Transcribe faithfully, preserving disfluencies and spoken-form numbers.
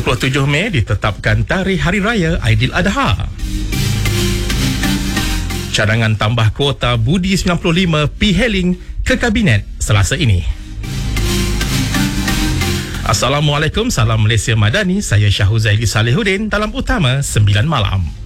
puluh tujuh Mei ditetapkan Tarikh Hari Raya Aidiladha. Cadangan tambah kuota Budi sembilan puluh lima P-Hailing ke Kabinet Selasa ini. Assalamualaikum, salam Malaysia Madani. Saya Syahuzaili Salihuddin dalam Utama sembilan Malam.